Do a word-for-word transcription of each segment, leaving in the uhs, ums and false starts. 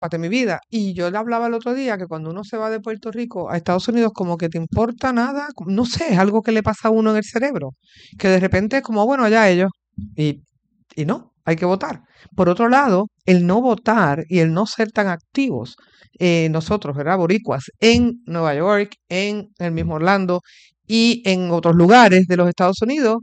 de mi vida. Y yo le hablaba el otro día que cuando uno se va de Puerto Rico a Estados Unidos, como que te importa nada, como- no sé, es algo que le pasa a uno en el cerebro, que de repente es como, bueno, allá ellos. Y, y no, hay que votar. Por otro lado, el no votar y el no ser tan activos, eh, nosotros, ¿verdad? Boricuas, en Nueva York, en el mismo Orlando y en otros lugares de los Estados Unidos,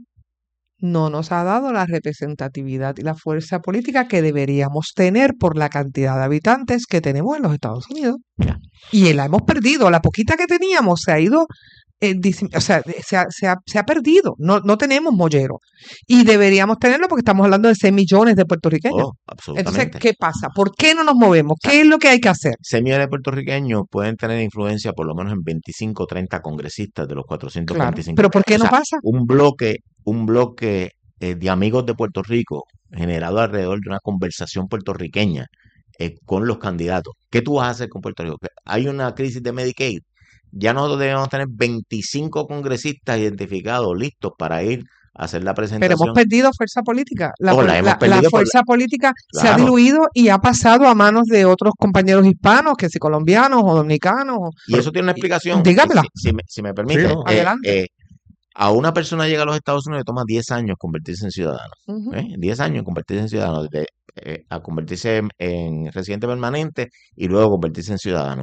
no nos ha dado la representatividad y la fuerza política que deberíamos tener por la cantidad de habitantes que tenemos en los Estados Unidos. Ya. Y la hemos perdido. La poquita que teníamos se ha ido, eh, disim- o sea, se ha, se ha- se ha perdido. No, no tenemos mollero. Y deberíamos tenerlo porque estamos hablando de seis millones de puertorriqueños. Oh, Entonces, absolutamente. ¿qué pasa? ¿Por qué no nos movemos? O sea, ¿Qué es lo que hay que hacer? seis millones de puertorriqueños pueden tener influencia por lo menos en veinticinco o treinta congresistas de los cuatrocientos Claro. veinticinco ¿Pero por que hay. qué O no sea, pasa? un bloque, un bloque eh, de amigos de Puerto Rico generado alrededor de una conversación puertorriqueña eh, con los candidatos. ¿Qué tú vas a hacer con Puerto Rico? Que hay una crisis de Medicaid. Ya nosotros debemos tener veinticinco congresistas identificados, listos para ir a hacer la Pero hemos presentación. perdido fuerza política. La, O pol- la hemos la- la perdido por... fuerza política se ha Claro. diluido y ha pasado a manos de otros compañeros hispanos, que si colombianos o dominicanos. o- Y eso tiene una explicación. Dígamela. Si, si me, si me Sí, permite. no. eh, Adelante. eh, a una persona llega a los Estados Unidos y toma diez años convertirse en ciudadano. Ujú. ¿eh? diez años convertirse en ciudadano, desde, eh, a convertirse en, en residente permanente y luego convertirse en ciudadano.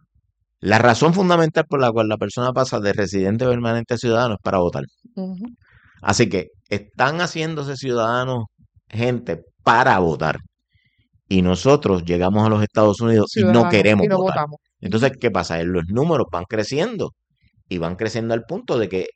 La razón fundamental por la cual la persona pasa de residente permanente a ciudadano es para votar. Ujú. Así que están haciéndose ciudadanos gente para votar. Y nosotros llegamos a los Estados Unidos y no Ciudadanos, queremos y no votar. votamos. Entonces, ¿qué pasa? Los números van creciendo y van creciendo al punto de que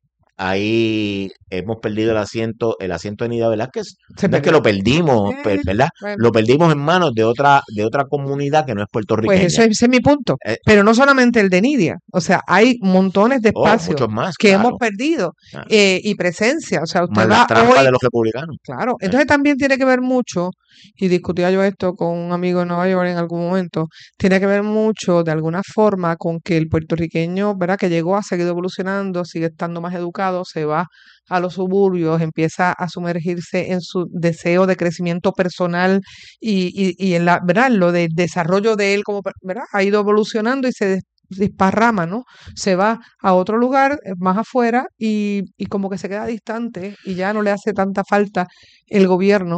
ahí hemos perdido el asiento, el asiento de Nida Velázquez. Se No es que perdió. lo perdimos, pe- Eh, ¿verdad? bueno, Lo perdimos en manos de otra, de otra comunidad que no es pues puertorriqueña. ese, ese es mi punto. Eh, Pero no solamente el de Nidia. O sea, hay montones de oh, espacios muchos más, que claro. hemos perdido Claro. eh, y presencia. O sea, usted Más las va trampas hoy. de los republicanos. Claro, Eh, entonces también tiene que ver mucho, y discutía yo esto con un amigo en Nueva York en algún momento, tiene que ver mucho de alguna forma con que el puertorriqueño, ¿verdad? Que llegó, ha seguido evolucionando, sigue estando más educado, se va a los suburbios, empieza a sumergirse en su deseo de crecimiento personal y, y, y en la, ¿verdad? En lo del desarrollo de él como, per- ¿verdad? Ha ido evolucionando y se des- disparrama, ¿no? Se va a otro lugar eh, más afuera y, y como que se queda distante y ya no le hace tanta falta el gobierno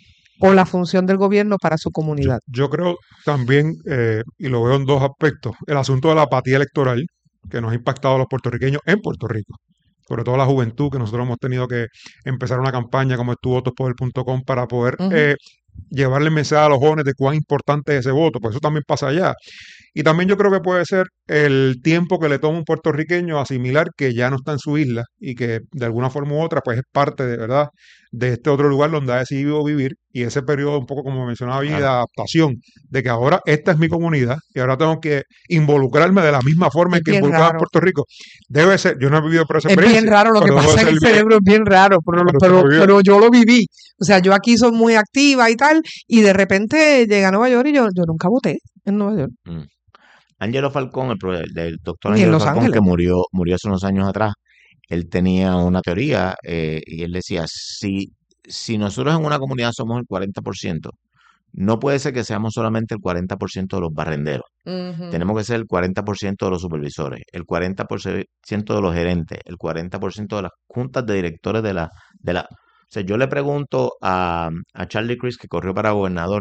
o la función del gobierno para su Yo, comunidad. yo creo también, eh, y lo veo en dos aspectos, el asunto de la apatía electoral que nos ha impactado a los puertorriqueños en Puerto Rico, sobre todo la juventud, que nosotros hemos tenido que empezar una campaña como es tu voto poder punto com para poder Ujú. eh, llevarle el mensaje a los jóvenes de cuán importante es ese voto, pues eso también pasa allá. Y también yo creo que puede ser el tiempo que le toma un puertorriqueño asimilar que ya no está en su isla y que de alguna forma u otra pues es parte de verdad de este otro lugar donde ha decidido vivir, y ese periodo un poco como mencionaba bien de claro. adaptación, de que ahora esta es mi comunidad y ahora tengo que involucrarme de la misma forma Es en que bien involucraba en raro. Puerto Rico. Debe ser, yo no he vivido por esa Es bien experiencia, raro lo que pero debo pasa en ser el bien, cerebro, es bien raro, pero, lo- pero se pero, me vio. pero yo lo viví. O sea, yo aquí soy muy activa y tal, y de repente llegué a Nueva York y yo, yo nunca voté en Nueva York, Mm. Angelo Falcón, el, pro- el doctor ni en Angelo Los Falcón, que Ángeles. murió, murió hace unos años atrás, él tenía una teoría eh, y él decía, si, si nosotros en una comunidad somos el cuarenta por ciento, no puede ser que seamos solamente el cuarenta por ciento de los barrenderos. Ujú. Tenemos que ser el cuarenta por ciento de los supervisores, el cuarenta por ciento de los gerentes, el cuarenta por ciento de las juntas de directores de la... De la... O sea, yo le pregunto a, a Charlie Crist, que corrió para gobernador,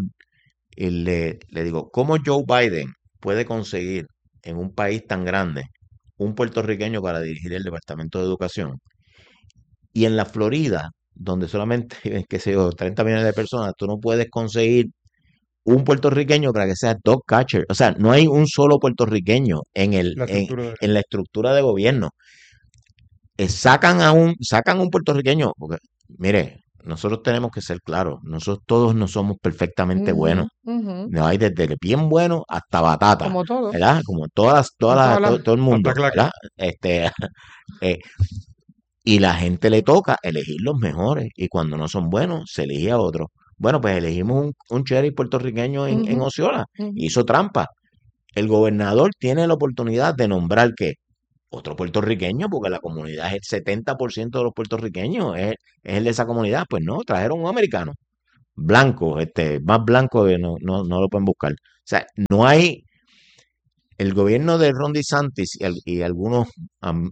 y le, le digo, ¿cómo Joe Biden puede conseguir en un país tan grande un puertorriqueño para dirigir el Departamento de Educación? Y en la Florida, donde solamente viven, qué sé yo, treinta millones de personas, tú no puedes conseguir un puertorriqueño para que sea dog catcher. O sea, no hay un solo puertorriqueño en el, La en, estructura de... en la estructura de gobierno. Eh, sacan a un, sacan un puertorriqueño, porque, mire, nosotros tenemos que ser claros, nosotros todos no somos perfectamente Ujú, buenos. ujú. No hay desde el bien bueno hasta batata, Como todo, ¿verdad? Como todas, en todas todas las, las... todo, todo el mundo, Hasta claque. ¿verdad? Este, eh, y la gente le toca elegir los mejores, y cuando no son buenos, se elige a otro. Bueno, pues elegimos un, un sheriff puertorriqueño en, en Ujú, Osceola, ujú. hizo trampa. El gobernador tiene la oportunidad de nombrar que otro puertorriqueño, porque la comunidad es el setenta por ciento de los puertorriqueños, es, es el de esa comunidad. Pues no, trajeron un americano, blanco, este, más blanco que no, no, no lo pueden buscar. sea, no hay, el gobierno de Ron DeSantis y, al- y algunos um,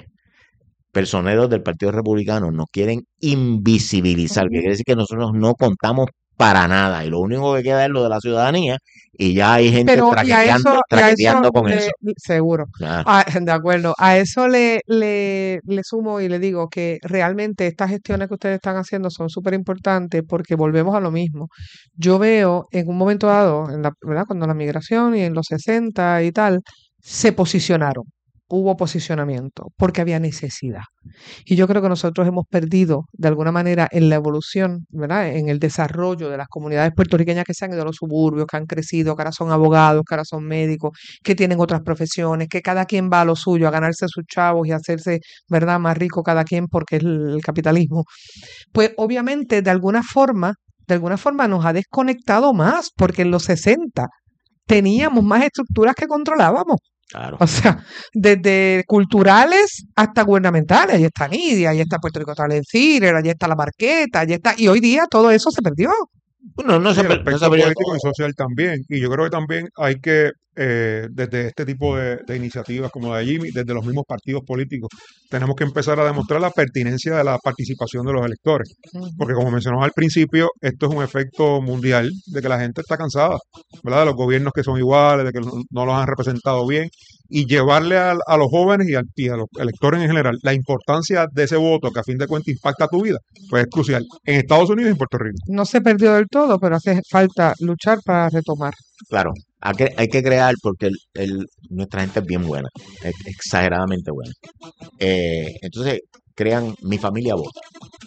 personeros del Partido Republicano nos quieren invisibilizar, que quiere decir que nosotros no contamos para nada y lo único que queda es lo de la ciudadanía y ya hay gente Pero y a traqueteando, eso, y a eso traqueteando con le, eso. seguro, Claro, Ah, de acuerdo, a eso le, le, le sumo y le digo que realmente estas gestiones que ustedes están haciendo son súper importantes porque volvemos a lo mismo. Yo veo en un momento dado, en la, ¿verdad? Cuando la migración y en los sesenta y tal, se posicionaron, hubo posicionamiento porque había necesidad. Y yo creo que nosotros hemos perdido de alguna manera en la evolución, ¿verdad? En el desarrollo de las comunidades puertorriqueñas que se han ido a los suburbios, que han crecido, que ahora son abogados, que ahora son médicos, que tienen otras profesiones, que cada quien va a lo suyo, a ganarse sus chavos y a hacerse, ¿verdad? Más rico cada quien porque es el, el capitalismo. Pues obviamente de alguna forma, de alguna forma nos ha desconectado más porque en los sesenta teníamos más estructuras que controlábamos. claro. O sea, desde culturales hasta gubernamentales. Allí está Nidia, allí está Puerto Rico Talent Theater, allí está La Marqueta, allí está. Y hoy día todo eso se perdió. Bueno, no Sí, se, el per- no se aspecto perdió político todo. y social también. Y yo creo que también hay que, eh, desde este tipo de, de iniciativas como la de Jimmy, desde los mismos partidos políticos, tenemos que empezar a demostrar la pertinencia de la participación de los electores. Ujú. Porque como mencionaba al principio, esto es un efecto mundial de que la gente está cansada, ¿verdad? De los gobiernos que son iguales, de que no, no los han representado bien. Y llevarle a, a los jóvenes y, al- y a los electores en general la importancia de ese voto que a fin de cuentas impacta tu vida, pues es crucial en Estados Unidos y en Puerto Rico. No se perdió del todo, pero hace falta luchar para retomar. Claro, hay que, hay que crear porque el, el- nuestra gente es bien buena, es exageradamente buena. Eh, entonces, crean Mi Familia Vota.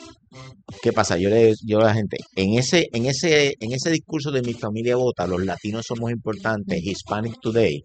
¿Qué pasa? Yo le yo a la gente, en ese, en ese, en ese discurso de Mi Familia Vota, los latinos somos importantes, Hispanic Today,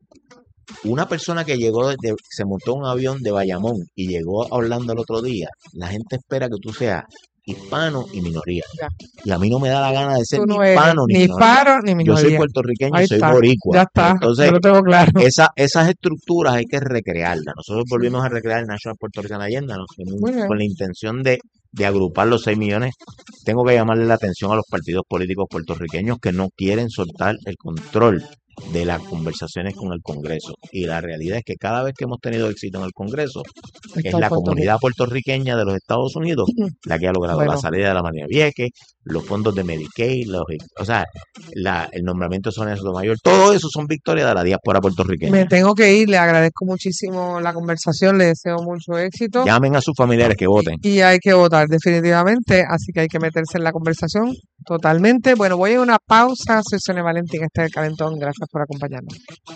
una persona que llegó, de- se montó en un avión de Bayamón y llegó a Orlando el otro día, la gente espera que tú seas hispano y minoría. Ya. Y a mí no me da la gana de ser Tú ni no eres hispano ni ni minoría. paro ni Yo soy minoría. puertorriqueño, Ahí soy está, boricua. ya está, yo Entonces, lo tengo claro. esa, esas estructuras hay que recrearlas. Nosotros Sí, volvimos a recrear el National Puerto Rican Agenda, ¿no? Con un- muy bien. con la intención de, de agrupar los seis millones. Tengo que llamarle la atención a los partidos políticos puertorriqueños que no quieren soltar el control de las conversaciones con el Congreso. Y la realidad es que cada vez que hemos tenido éxito en el Congreso, es Está la Puerto comunidad Rico. puertorriqueña de los Estados Unidos la que ha logrado la Bueno, salida de la María Vieques, los fondos de Medicaid, los, o sea, la, el nombramiento de Sonia Sotomayor, todo eso son victorias de la diáspora puertorriqueña. me tengo que ir, le agradezco muchísimo la conversación, le deseo mucho éxito Llamen a sus familiares que voten. y hay que votar definitivamente, así que hay que meterse en la conversación totalmente. Bueno, voy a una pausa, soy Sonia Valentín, este es El Calentón, gracias por acompañarnos.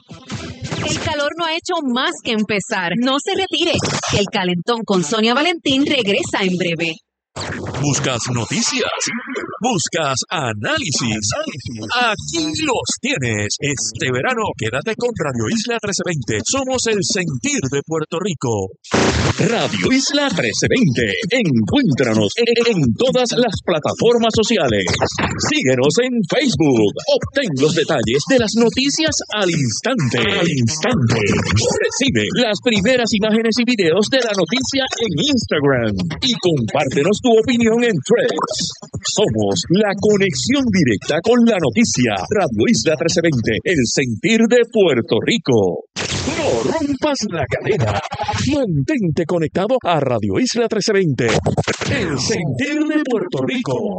El calor no ha hecho más que empezar. No se retire, que El Calentón con Sonia Valentín regresa en breve. Buscas noticias, buscas análisis. Aquí los tienes. Este verano quédate con Radio Isla trece veinte. Somos el sentir de Puerto Rico. Radio Isla trece veinte. Encuéntranos en todas las plataformas sociales. Síguenos en Facebook. Obtén los detalles de las noticias al instante. Al instante. Recibe las primeras imágenes y videos de la noticia en Instagram. Y compártenos tu opinión en Threads. Somos la conexión directa con la noticia. Radio Isla trece veinte, el sentir de Puerto Rico. No rompas la cadena. Mantente conectado a Radio Isla trece veinte, el sentir de Puerto Rico.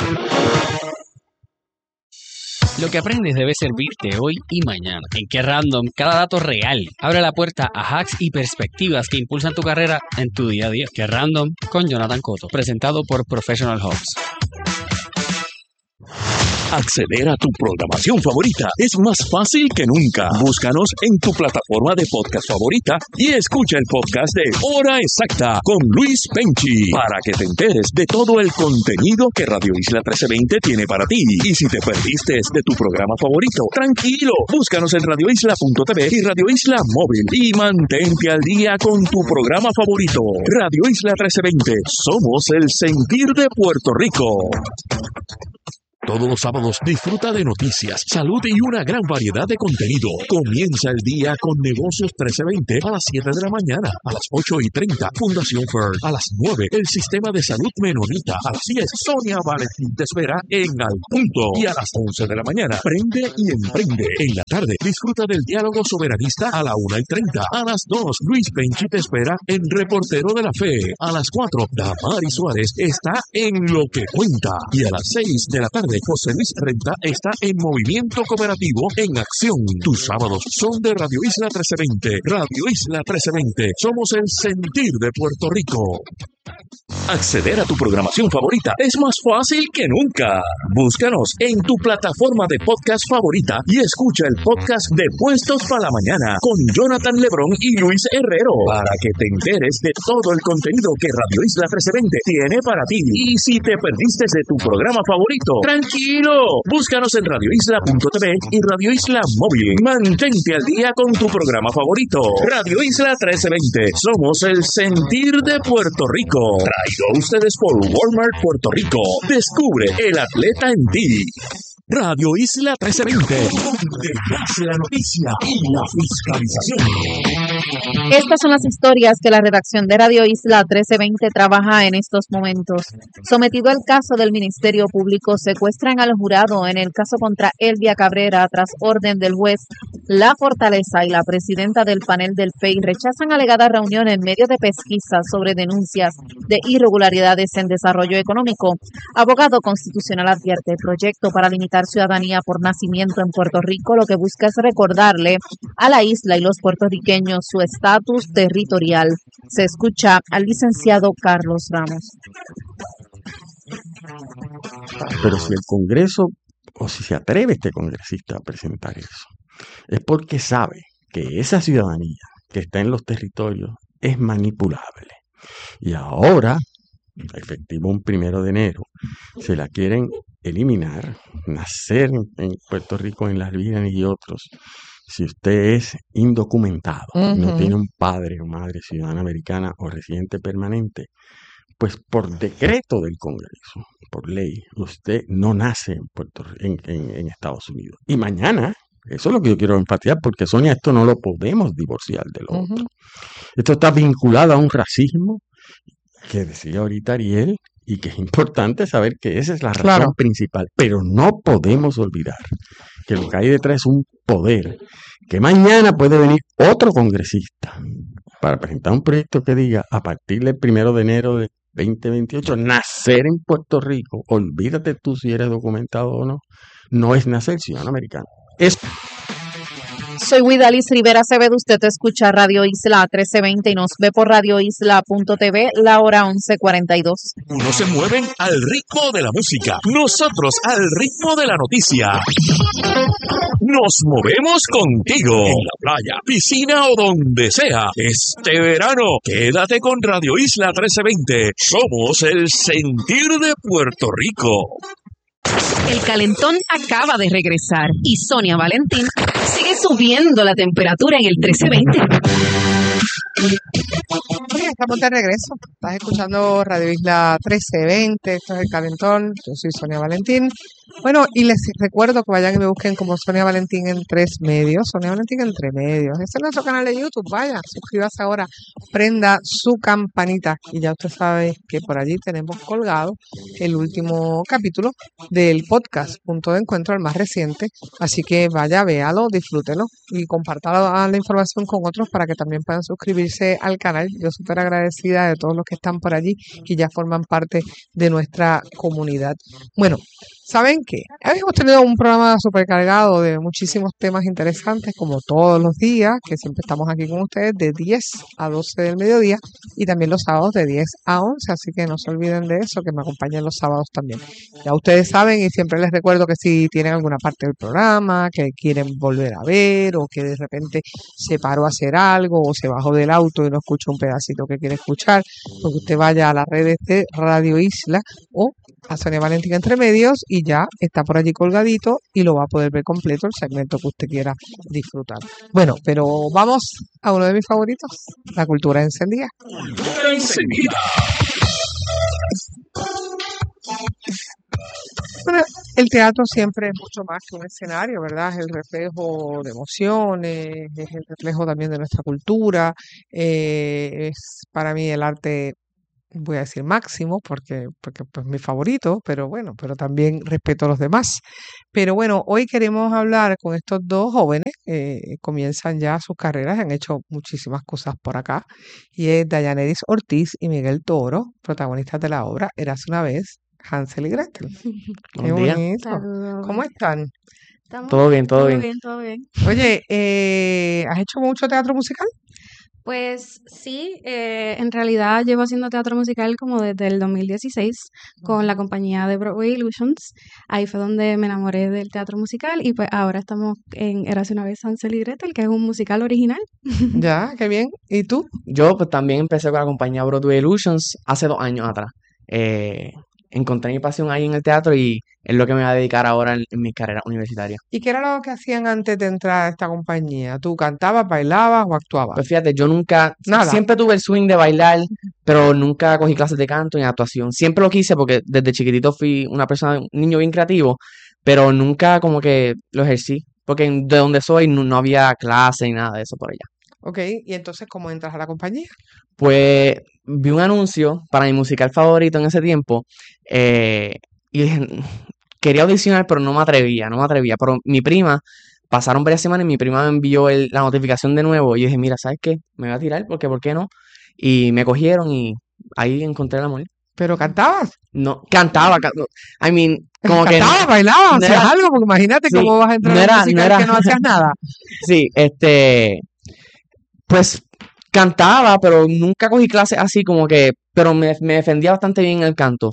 Lo que aprendes debe servirte hoy y mañana. En Qué Random, cada dato real abre la puerta a hacks y perspectivas que impulsan tu carrera en tu día a día. Qué Random con Jonathan Cotto, presentado por Professional Hubs. Acceder a tu programación favorita es más fácil que nunca. Búscanos en tu plataforma de podcast favorita y escucha el podcast de Hora Exacta con Luis Penchi para que te enteres de todo el contenido que Radio Isla trece veinte tiene para ti. Y si te perdiste de tu programa favorito, tranquilo, búscanos en radio isla punto t v y Radio Isla Móvil y mantente al día con tu programa favorito. Radio Isla trece veinte, somos el sentir de Puerto Rico. Todos los sábados disfruta de noticias, salud y una gran variedad de contenido. Comienza el día con Negocios trece veinte a las siete de la mañana, a las ocho y treinta, Fundación Fern, a las nueve, el Sistema de Salud Menonita, a las diez, Sonia Valentín te espera en Al Punto, y a las once de la mañana, Prende y Emprende. En la tarde, disfruta del Diálogo Soberanista a la una y treinta, a las dos, Luis Penchi te espera en Reportero de la Fe, a las cuatro, Damari Suárez está en Lo que Cuenta, y a las seis de la tarde, José Luis Renta está en Movimiento Cooperativo en Acción. Tus sábados son de Radio Isla trece veinte. Radio Isla trece veinte. Somos el sentir de Puerto Rico. Acceder a tu programación favorita es más fácil que nunca. Búscanos en tu plataforma de podcast favorita y escucha el podcast de Puestos para la Mañana con Jonathan Lebrón y Luis Herrero para que te enteres de todo el contenido que Radio Isla trece veinte tiene para ti. Y si te perdiste de tu programa favorito, tranquilo, búscanos en radio isla punto t v y Radio Isla Móvil. Mantente al día con tu programa favorito. Radio Isla trece veinte. Somos el sentir de Puerto Rico. Traído a ustedes por Walmart Puerto Rico. Descubre el atleta en ti. Radio Isla trece veinte, donde nace la noticia y la fiscalización. Estas son las historias que la redacción de Radio Isla trece veinte trabaja en estos momentos. Sometido al caso del Ministerio Público, secuestran al jurado en el caso contra Elvia Cabrera tras orden del juez. La Fortaleza y la presidenta del panel del F E I rechazan alegada reunión en medio de pesquisas sobre denuncias de irregularidades en desarrollo económico. Abogado constitucional advierte el proyecto para limitar ciudadanía por nacimiento en Puerto Rico lo que busca es recordarle a la isla y los puertorriqueños su estatus territorial. Se escucha al licenciado Carlos Ramos. Pero si el Congreso, o si se atreve este congresista a presentar eso, es porque sabe que esa ciudadanía que está en los territorios es manipulable. Y ahora, efectivo un primero de enero, se la quieren eliminar, nacer en Puerto Rico, en las Vírgenes y otros. Si usted es indocumentado, uh-huh. no tiene un padre o madre ciudadana americana o residente permanente, pues por decreto del Congreso, por ley, usted no nace en, Puerto, en, en, en Estados Unidos. Y mañana, eso es lo que yo quiero enfatizar, porque Sonia, esto no lo podemos divorciar de lo uh-huh. otro. Esto está vinculado a un racismo que decía ahorita Ariel, y que es importante saber que esa es la razón claro. principal, pero no podemos olvidar que lo que hay detrás es un poder, que mañana puede venir otro congresista para presentar un proyecto que diga, a partir del primero de enero de veinte veintiocho, nacer en Puerto Rico, olvídate tú si eres documentado o no, no es nacer ciudadano americano, es... Soy Guidalis Rivera Acevedo, usted escucha Radio Isla trece veinte y nos ve por radio isla punto t v, la hora once cuarenta y dos. Unos se mueven al ritmo de la música, nosotros al ritmo de la noticia. Nos movemos contigo, en la playa, piscina o donde sea. Este verano, quédate con Radio Isla trece veinte. Somos el sentir de Puerto Rico. El calentón acaba de regresar y Sonia Valentín sigue subiendo la temperatura en el trece veinte. Estamos de regreso. Estás escuchando Radio Isla trece veinte. Esto es El Calentón. Yo soy Sonia Valentín. Bueno, y les recuerdo que vayan y me busquen como Sonia Valentín en tres medios. Sonia Valentín entre medios. Este es nuestro canal de YouTube. Vaya, suscríbase ahora. Prenda su campanita. Y ya usted sabe que por allí tenemos colgado el último capítulo del podcast Punto de Encuentro, el más reciente. Así que vaya, véalo, disfrútelo y comparta la, la información con otros para que también puedan suscribirse al canal. Yo súper agradecida de todos los que están por allí y ya forman parte de nuestra comunidad. Bueno, ¿saben qué? Hemos tenido un programa súper cargado de muchísimos temas interesantes, como todos los días, que siempre estamos aquí con ustedes de diez a doce del mediodía y también los sábados de diez a once, así que no se olviden de eso, que me acompañen los sábados también. Ya ustedes saben y siempre les recuerdo que si tienen alguna parte del programa que quieren volver a ver o que de repente se paró a hacer algo o se bajó del auto y no escuchó un pedacito que quiere escuchar, porque usted vaya a las redes de Radio Isla o a Sonia Valentín Entre Medios y ya está por allí colgadito y lo va a poder ver completo el segmento que usted quiera disfrutar. Bueno, pero vamos a uno de mis favoritos, la cultura encendida. Cultura encendida. Bueno, El teatro siempre es mucho más que un escenario, ¿verdad? Es el reflejo de emociones, es el reflejo también de nuestra cultura, eh, es para mí el arte, voy a decir máximo, porque, porque pues mi favorito, pero bueno, pero también respeto a los demás. Pero bueno, hoy queremos hablar con estos dos jóvenes, eh, comienzan ya sus carreras, han hecho muchísimas cosas por acá, y es Dayaneris Ortiz y Miguel Toro, protagonistas de la obra Érase una vez, Hansel y Gretel. Qué Buen día. bonito. ¿Cómo Saludos. están? ¿Estamos? Todo bien, todo Todo bien. bien, todo bien. Oye, eh, ¿has hecho mucho teatro musical? Pues sí, eh, en realidad llevo haciendo teatro musical como desde el dos mil dieciséis con la compañía de Broadway Illusions. Ahí fue donde me enamoré del teatro musical y pues ahora estamos en Érase una vez Hansel y Gretel, que es un musical original. Ya, qué bien. ¿Y tú? Yo pues también empecé con la compañía Broadway Illusions hace dos años atrás. Eh, encontré mi pasión ahí en el teatro y es lo que me voy a dedicar ahora en, en mi carrera universitaria. ¿Y qué era lo que hacían antes de entrar a esta compañía? ¿Tú cantabas, bailabas o actuabas? Pues fíjate, yo nunca, Nada. siempre tuve el swing de bailar, pero nunca cogí clases de canto ni actuación. Siempre lo quise porque desde chiquitito fui una persona, un niño bien creativo, pero nunca como que lo ejercí, porque en- de donde soy no, no había clase ni nada de eso por allá. Ok, ¿y entonces cómo entras a la compañía? Pues vi un anuncio para mi musical favorito en ese tiempo eh, y dije, "Mm, quería audicionar, pero no me atrevía, no me atrevía. Pero mi prima, pasaron varias semanas y mi prima me envió el- la notificación de nuevo y yo dije, mira, ¿sabes qué? Me voy a tirar porque, ¿por qué no? Y me cogieron y ahí encontré el amor. ¿Pero cantabas? No, cantaba, ca- no, I mean, como que ¿Cantabas, bailabas, no hacías era, algo? Porque imagínate sí, cómo vas a entrar no a un era, no musical era, que no hacías nada. sí, este, pues cantaba, pero nunca cogí clases así como que, pero me, me defendía bastante bien en el canto.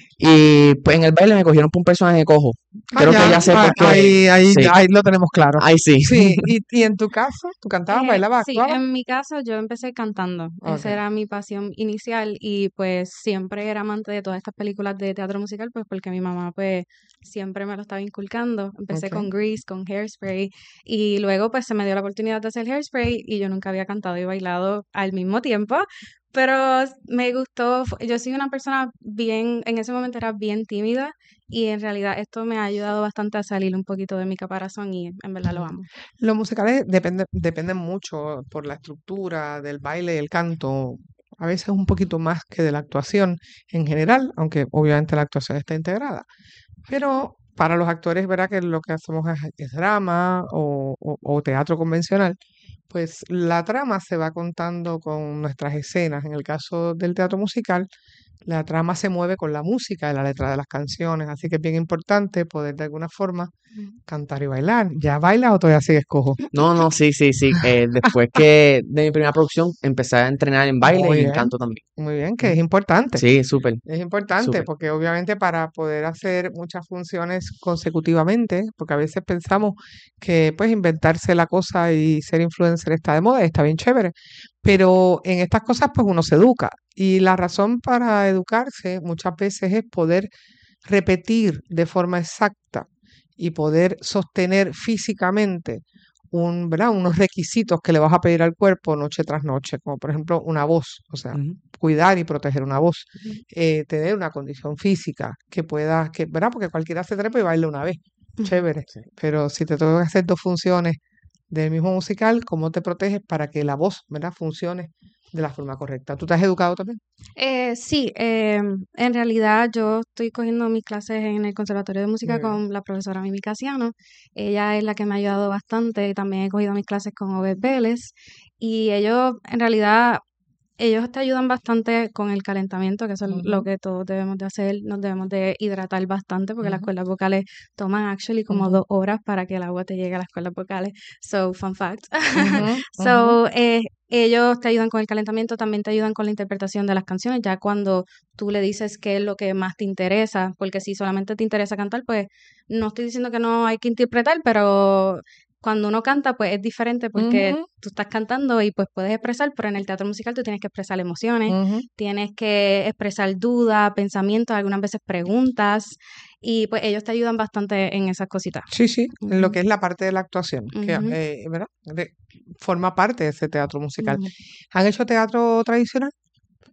Y pues en el baile me cogieron por un personaje cojo. Ah, Creo que ya, ya sé ah, por qué. ahí, ahí, Sí, ahí lo tenemos claro. ahí sí. Sí, y, y en tu caso, ¿tú cantabas, Eh, bailabas, sí, actuabas? en mi caso yo empecé cantando. Ok. Esa era mi pasión inicial y pues siempre era amante de todas estas películas de teatro musical, pues porque mi mamá pues siempre me lo estaba inculcando. Empecé Ok. con Grease, con Hairspray y luego pues se me dio la oportunidad de hacer Hairspray y yo nunca había cantado y bailado al mismo tiempo. Pero me gustó, fu- yo soy una persona bien, en ese momento era bien tímida y en realidad esto me ha ayudado bastante a salir un poquito de mi caparazón y en verdad lo Ujú. amo. Los musicales dependen, dependen mucho por la estructura del baile y el canto, a veces un poquito más que de la actuación en general, aunque obviamente la actuación está integrada. Pero para los actores, verá que lo que hacemos es, es drama o, o- o teatro convencional, pues la trama se va contando con nuestras escenas. En el caso del teatro musical, la trama se mueve con la música y la letra de las canciones, así que es bien importante poder de alguna forma cantar y bailar. ¿Ya bailas o todavía sigues cojo? No, no, sí, sí, sí. Eh, después que de mi primera producción empecé a entrenar en baile Muy y en bien, canto también. muy bien, que es Ujú. importante. Sí, súper, Es importante súper. porque obviamente para poder hacer muchas funciones consecutivamente, porque a veces pensamos que pues inventarse la cosa y ser influencer está de moda y está bien chévere, pero en estas cosas pues uno se educa y la razón para educarse muchas veces es poder repetir de forma exacta y poder sostener físicamente un, ¿verdad? unos requisitos que le vas a pedir al cuerpo noche tras noche, como por ejemplo una voz, o sea, Ujú. cuidar y proteger una voz, Ujú. eh, tener una condición física que puedas, que, ¿verdad? Porque cualquiera se trepa y baila una vez, Ujú. chévere, Sí. pero si te tengo que hacer dos funciones del mismo musical, ¿cómo te proteges para que la voz, ¿verdad? funcione de la forma correcta? ¿Tú te has educado también? Eh, sí, eh, en realidad yo estoy cogiendo mis clases en el Conservatorio de Música Muy bien. con la profesora Mimi Casiano. Ella es la que me ha ayudado bastante. También he cogido mis clases con Obed Vélez y ellos en realidad ellos te ayudan bastante con el calentamiento, que eso es lo Ujú, que todos debemos de hacer. Nos debemos de hidratar bastante porque las ujú, cuerdas vocales toman actually como ujú, dos horas para que el agua te llegue a las cuerdas vocales. So, fun fact. ujú, ujú. So, eh, ellos te ayudan con el calentamiento, también te ayudan con la interpretación de las canciones, ya cuando tú le dices qué es lo que más te interesa, porque si solamente te interesa cantar, pues no estoy diciendo que no hay que interpretar, pero cuando uno canta, pues es diferente porque Ujú, tú estás cantando y pues puedes expresar, pero en el teatro musical tú tienes que expresar emociones, ujú. tienes que expresar dudas, pensamientos, algunas veces preguntas, y pues ellos te ayudan bastante en esas cositas. Sí, sí, en lo Ujú, que es la parte de la actuación, que ujú, eh, ¿verdad? De- forma parte de ese teatro musical. ujú. ¿Han hecho teatro tradicional?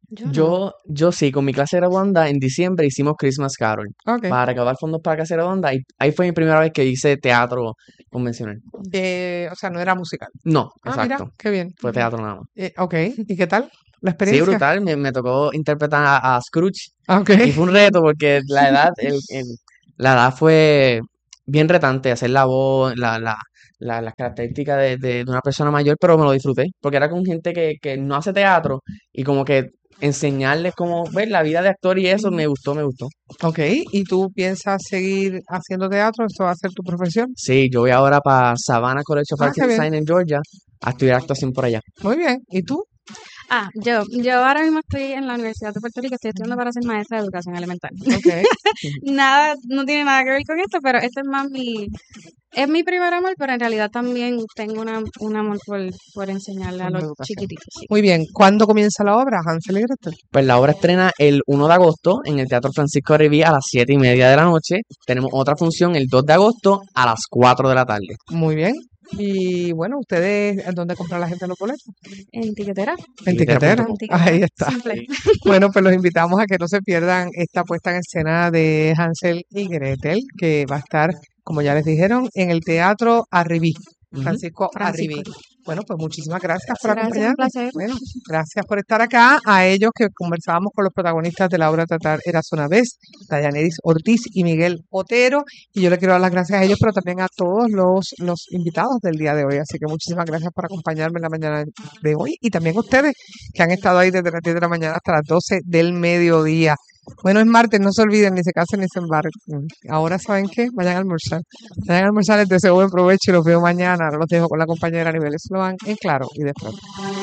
Yo no. Yo, yo sí, con mi clase graduanda en diciembre hicimos Christmas Carol Ok. para recaudar fondos para la clase graduanda y ahí fue mi primera vez que hice teatro convencional. De, o sea, no era musical. No, Ah, mira, exacto. qué bien. Fue teatro nada más. Eh, ok, ¿y qué tal la Sí, experiencia? brutal. Me, me tocó interpretar a, a Scrooge Ah, ok. y fue un reto porque la edad, el, el- la edad fue bien retante, hacer la voz, la, la, la- las características de, de- de una persona mayor, pero me lo disfruté porque era con gente que, que no hace teatro y como que enseñarles cómo ver la vida de actor y eso me gustó, me gustó. Ok, ¿y tú piensas seguir haciendo teatro? ¿Esto va a ser tu profesión? Sí, yo voy ahora para Savannah College of Ah, Arts qué and bien. Design en Georgia a estudiar actuación por allá. Muy bien, ¿y tú? Ah, yo, yo ahora mismo estoy en la Universidad de Puerto Rico, estoy estudiando para ser maestra de educación elemental. Ok, Nada, no tiene nada que ver con esto, pero este es más mi, es mi primer amor, pero en realidad también tengo una, un amor por, por enseñarle a por la los educación. chiquititos, sí. Muy bien, ¿cuándo comienza la obra, Hansel y Gretel? Pues la obra estrena el uno de agosto en el Teatro Francisco Riví a las siete y media de la noche. Tenemos otra función el dos de agosto a las cuatro de la tarde. Muy bien. Y bueno, ¿ustedes dónde compran la gente los boletos? En tiquetera. En Tiquetera Tiquetera. punto com. Ahí está. Simple. Bueno, pues los invitamos a que no se pierdan esta puesta en escena de Hansel y Gretel, que va a estar, como ya les dijeron, en el Teatro Arribí, Ujú. Francisco Francisco. Arribí. Bueno, pues muchísimas gracias por Gracias, un acompañarnos. placer. Bueno, gracias por estar acá. A ellos que conversábamos con los protagonistas de la obra Tratar Eras una vez, Dayaneris Ortiz y Miguel Otero. Y yo le quiero dar las gracias a ellos, pero también a todos los, los invitados del día de hoy. Así que muchísimas gracias por acompañarme en la mañana de hoy. Y también a ustedes que han estado ahí desde las diez de la mañana hasta las doce del mediodía. Bueno, es martes, no se olviden, ni se casen ni se embarquen. Ahora, ¿saben qué? Vayan a almorzar. Vayan a almorzar, les deseo buen provecho y los veo mañana. Ahora los dejo con la compañera Nivel Sloan en Claro y de Pronto.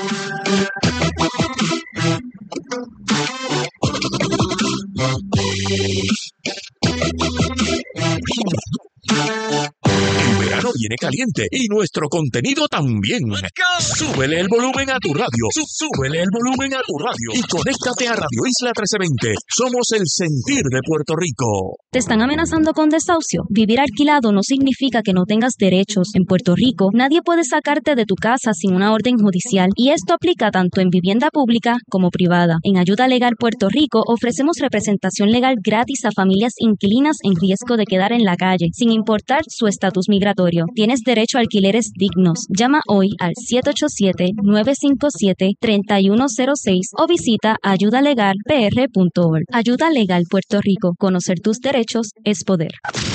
El verano viene caliente y nuestro contenido también. Súbele el volumen a tu radio. Sú- Súbele el volumen a tu radio. Y conéctate a Radio Isla trece veinte. Somos el sentir de Puerto Rico. ¿Te están amenazando con desahucio? Vivir alquilado no significa que no tengas derechos. En Puerto Rico, nadie puede sacarte de tu casa sin una orden judicial y esto aplica tanto en vivienda pública como privada. En Ayuda Legal Puerto Rico ofrecemos representación legal gratis a familias inquilinas en riesgo de quedar en la calle, sin importar su estatus migratorio. Tienes derecho a alquileres dignos. Llama hoy al siete ocho siete, nueve cinco siete, tres uno cero seis o visita ayuda legal p r punto org. Ayuda Legal Puerto Rico. Conocer tus derechos es poder.